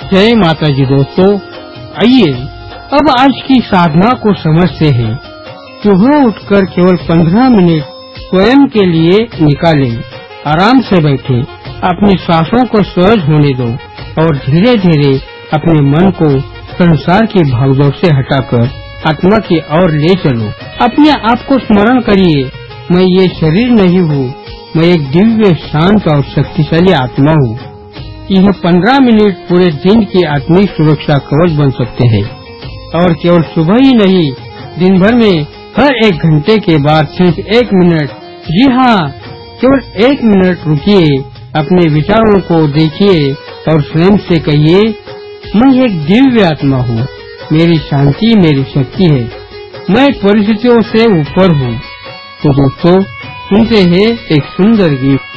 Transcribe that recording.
जय माता जी दोस्तों, आइए अब आज की साधना को समझते हैं। सुबह उठकर केवल 15 मिनट स्वयं के लिए निकालें। आराम से बैठें, अपनी सांसों को सहज होने दो और धीरे धीरे अपने मन को संसार की भागदौड़ से हटाकर आत्मा की ओर ले चलो। अपने आप को स्मरण करिए, मैं ये शरीर नहीं हूँ, मैं एक दिव्य, शांत और शक्तिशाली आत्मा हूँ। यह 15 मिनट पूरे दिन की आत्मिक सुरक्षा कवच बन सकते हैं। और केवल सुबह ही नहीं, दिन भर में हर 1 घंटे के बाद सिर्फ 1 मिनट, जी हाँ, केवल 1 मिनट रुकिए, अपने विचारों को देखिए और स्वयं से कहिए, मैं एक दिव्य आत्मा हूँ, मेरी शांति मेरी शक्ति है, मैं परिस्थितियों से ऊपर हूँ। तो दोस्तों, सुनते हैं एक सुंदर गीत।